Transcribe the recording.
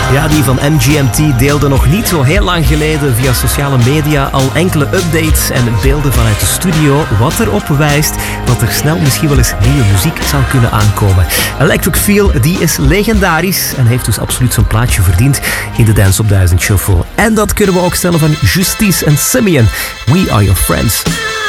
Ja, die van MGMT deelde nog niet zo heel lang geleden via sociale media al enkele updates en beelden vanuit de studio, wat erop wijst dat er snel misschien wel eens nieuwe muziek zou kunnen aankomen. Electric Feel, die is legendarisch en heeft dus absoluut zijn plaatsje verdiend in de Dance op 1000 Shuffle. En dat kunnen we ook stellen van Justice en Simeon. We are your friends.